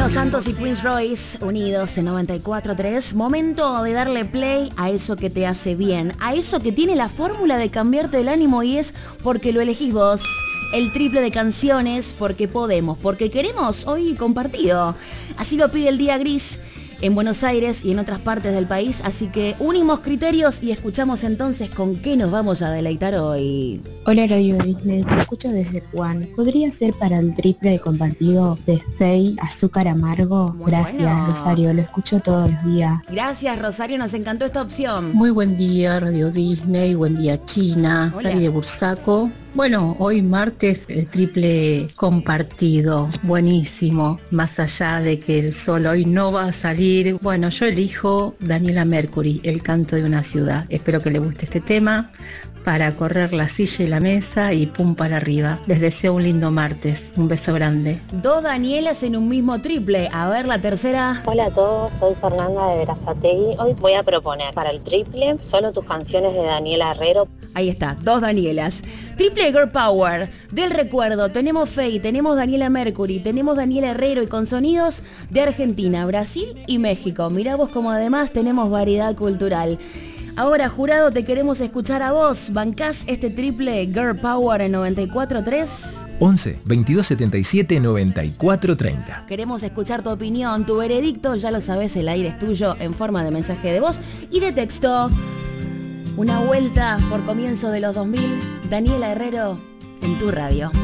Santos y Prince Royce unidos en 94.3. Momento de darle play a eso que te hace bien, a eso que tiene la fórmula de cambiarte el ánimo y es porque lo elegís vos. El triple de canciones porque podemos, porque queremos hoy compartido. Así lo pide el Día Gris en Buenos Aires y en otras partes del país, así que unimos criterios y escuchamos entonces con qué nos vamos a deleitar hoy. Hola Radio Disney, te escucho desde Juan. ¿Podría ser para el triple de compartido de Fey, Azúcar Amargo? Muy Gracias, bueno. Rosario, lo escucho todos los días. Gracias, Rosario, nos encantó esta opción. Muy buen día Radio Disney, buen día China, Hola. Sari de Bursaco. Bueno, hoy martes el triple compartido, buenísimo, más allá de que el sol hoy no va a salir. Bueno, yo elijo Daniela Mercury, El canto de una ciudad. Espero que le guste este tema para correr la silla y la mesa y pum para arriba. Les deseo un lindo martes, un beso grande. Dos Danielas en un mismo triple. A ver la tercera. Hola a todos, soy Fernanda de Berazategui. Hoy voy a proponer para el triple solo tus canciones de Daniela Herrero. Ahí está, dos Danielas. Triple Girl Power. Del recuerdo, tenemos Faye, tenemos Daniela Mercury, tenemos Daniela Herrero y con sonidos de Argentina, Brasil y México. Mirá vos como además tenemos variedad cultural. Ahora, jurado, te queremos escuchar a vos. ¿Bancás este triple Girl Power en 94.3? 11 22 77 94 30. Queremos escuchar tu opinión, tu veredicto, ya lo sabés, el aire es tuyo en forma de mensaje de voz y de texto. Una vuelta por comienzo de los 2000, Daniela Herrero en tu radio.